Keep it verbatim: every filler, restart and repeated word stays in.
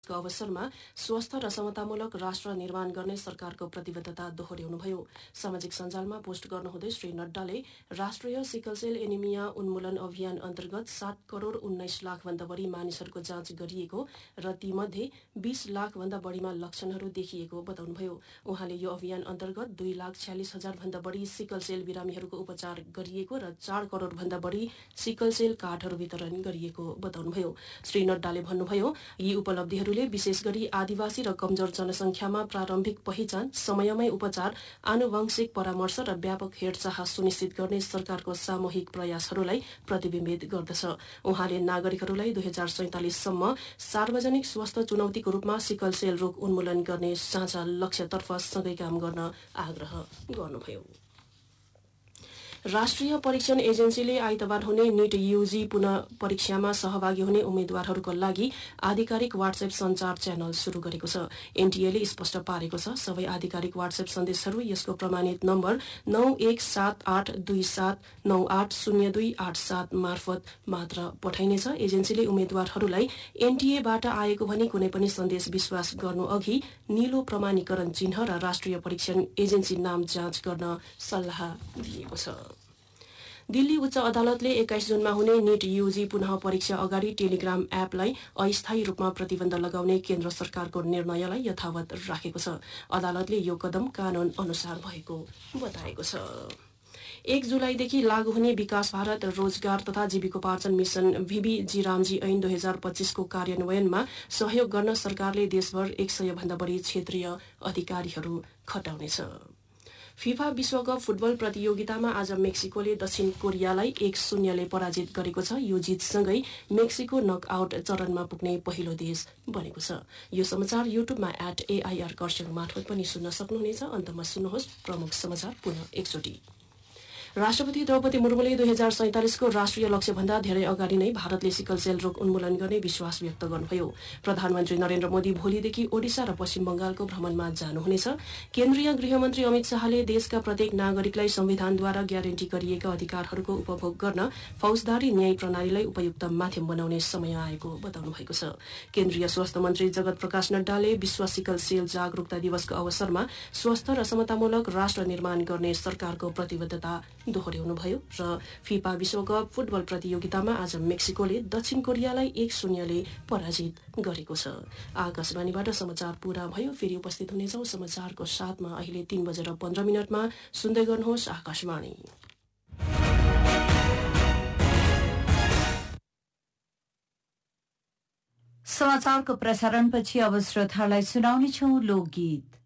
को अवसरमा स्वस्थ र समतामूलक राष्ट्र निर्माण गर्ने सरकारको प्रतिबद्धता दोहोर्याउनुभयो। सामाजिक सञ्जालमा पोस्ट गर्नुहुँदै श्री नड्डाले राष्ट्रिय सिकलसेल एनिमिया उन्मूलन अभियान अन्तर्गत सात करोड़ उन्नाइस लाख भन्दा बढी मानिसहरूको जाँच गरिएको र तीमध्ये बीस लाख भन्दा बढीमा लक्षणहरू देखिएको बताउनुभयो। उहाँले यो अभियान अन्तर्गत दुई लाख छ्यालिस हजार भन्दा बढी सिकलसेल बिरामीहरूको उपचार गरिएको र चार करोड़ भन्दा बढी सिकलसेल कार्डहरू वितरण गरिएको बताउनुभयो। श्री नड्डाले भन्नुभयो, यी उपलब्धिहरू विशेष गरी आदिवासी र कमजोर जनसंख्यामा प्रारम्भिक पहिचान, समयमै उपचार, आनुवंशिक परामर्श र व्यापक हेरचाह सुनिश्चित गर्ने सरकारको सामूहिक प्रयासहरूलाई प्रतिबिम्बित गर्दछ। उहाँले नागरिकहरूलाई दुई हजार सैंतालिससम्म सार्वजनिक स्वास्थ्य चुनौतीको रूपमा सिकल सेल रोग उन्मूलन गर्ने साझा लक्ष्यतर्फ सँगै काम गर्न आग्रह गर्नुभयो। राष्ट्रिय परीक्षण एजेन्सीले आइतबार हुने नीट यूजी पुनः परीक्षामा सहभागी हुने उम्मेद्वारहरूको लागि आधिकारिक वाट्सएप सञ्चार च्यानल शुरू गरेको छ। एनटीएले स्पष्ट पारेको छ, सबै आधिकारिक वाट्सएप सन्देशहरू यसको प्रमाणित नम्बर नौ एक सात आठ दुई सात नौ आठ शून्य दुई आठ सात मार्फत मात्र पठाइनेछ। एजेन्सीले उम्मेद्वारहरूलाई एनटीएबाट आएको भनी कुनै पनि सन्देश विश्वास गर्नु अघि नीलो प्रमाणीकरण चिन्ह र राष्ट्रिय परीक्षण एजेन्सी नाम जाँच गर्न सल्लाह दिएको छ। दिल्ली उच्च अदालतले एक्काइस जुनमा हुने नीट यूजी पुनः परीक्षा अगाडि टेलिग्राम एपलाई अस्थायी रूपमा प्रतिबन्ध लगाउने केन्द्र सरकारको निर्णयलाई यथावत राखेको छ। अदालतले यो कदम कानून अनुसार भएको बताएको छ। एक जुलाईदेखि लागू हुने विकास भारत रोजगार तथा जीविकोपार्जन मिशन भिबी जीरामजी ऐन दुई हजार पच्चीसको कार्यान्वयनमा सहयोग गर्न सरकारले देशभर एक सय भन्दा बढी क्षेत्रीय अधिकारीहरू खटाउनेछ। फिफा विश्वकप फुटबल प्रतियोगितामा आज मेक्सिकोले दक्षिण कोरियालाई एक शून्यले पराजित गरेको छ। यो जितसँगै मेक्सिको नकआउट चरणमा पुग्ने पहिलो देश बनेको छ। यो समाचार युट्युबमा एट एआईआर कर्सियङ मार्फत पनि सुन्न सक्नुहुनेछ। अन्तमा सुन्नुहोस् प्रमुख समाचार पुनः एकचोटि। राष्ट्रपति द्रौपदी मुर्मुले दुई हजार सैंतालिसको राष्ट्रिय लक्ष्यभन्दा धेरै अगाडि नै भारतले सिकल सेल रोग उन्मूलन गर्ने विश्वास व्यक्त गर्नुभयो। प्रधानमन्त्री नरेन्द्र मोदी भोलिदेखि ओडिसा र पश्चिम बंगालको भ्रमणमा जानुहुनेछ। केन्द्रीय गृहमन्त्री अमित शाहले देशका प्रत्येक नागरिकलाई संविधानद्वारा ग्यारेन्टी गरिएका अधिकारहरूको उपभोग गर्न फौजदारी न्याय प्रणालीलाई उपयुक्त माध्यम बनाउने समय आएको बताउनु भएको छ। केन्द्रीय स्वास्थ्य मन्त्री जगत प्रकाश नड्डाले विश्व सिकल सेल जागरूकता दिवसको अवसरमा स्वस्थ र समतामूलक राष्ट्र निर्माण गर्ने सरकारको प्रतिबद्धता दोहोर्याउनुभयो र फिफा विश्वकप फुटबल प्रतियोगितामा आज मेक्सिकोले दक्षिण कोरियालाई एक शून्यले पराजित गरेको छ। आकाशवाणीबाट समाचार पूरा भयो। फेरि उपस्थित हुनेछौं समाचारको साथमा अहिले तीन बजेर पन्ध्र मिनटमा। सुन्दै गर्नुहोस् आकाशवाणी। समाचारको प्रसारणपछि अब श्रोताहरूलाई सुनाउनेछौं लोकगीत।